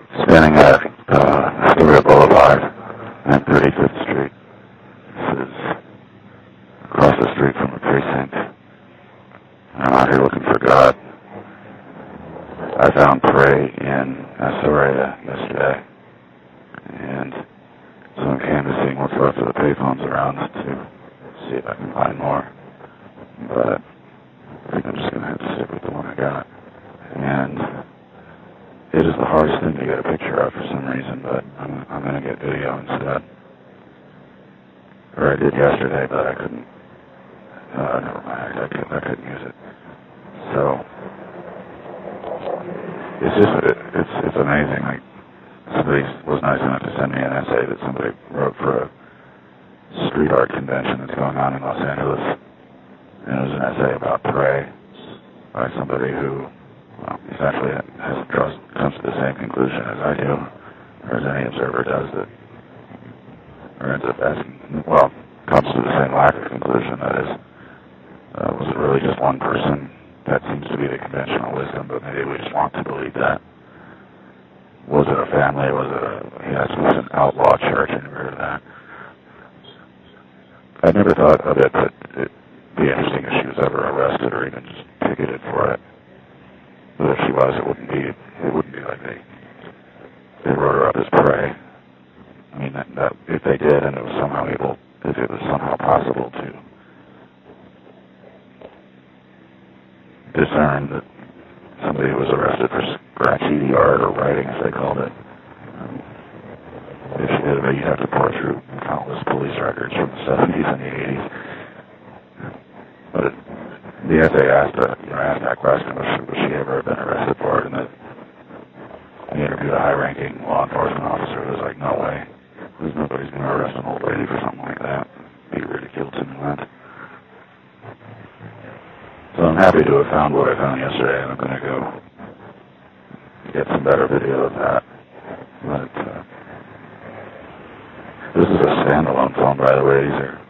Standing at Astoria Boulevard and 35th Street. This is across the street from a precinct. I'm out here looking for God. I found prey in Astoria yesterday, and so I'm canvassing what's left of the payphones around to see if I can find more. But I think I'm just going to have to stick with the one I got. And it is the hardest thing to get a picture of for some reason, but I'm going to get video instead. Or I did yesterday, but I couldn't. Never mind, I couldn't use it. So it's just it's amazing. Like, somebody was nice enough to send me an essay that somebody wrote for a street art convention that's going on in Los Angeles, and it was an essay about prey by somebody who, well, essentially comes to the same conclusion as I do, or as any observer does, that, or ends up asking, well, comes to the same lack of conclusion, that is, was it really just one person? That seems to be the conventional wisdom, but maybe we just want to believe that. Was it a family? Was it it was an outlaw church? I never heard of that. I never thought of it, but it'd be interesting if she was ever arrested or even just ticketed for it. But if she was, it wouldn't be like they wrote her up as prey. I mean, that if they did, and it was somehow possible to discern that somebody who was arrested for graffiti art or writing, as they called it, if she did it, you'd have to pour through countless police records from the 70s and the 80s. But the essay asked that question, was she ever been arrested for it? And they interviewed a high-ranking law enforcement officer who was like, no way. Because nobody's going to arrest an old lady for something like that. Be ridiculed to me, that. So I'm happy to have found what I found yesterday, and I'm going to go get some better video of that. But this is a standalone phone, by the way. These are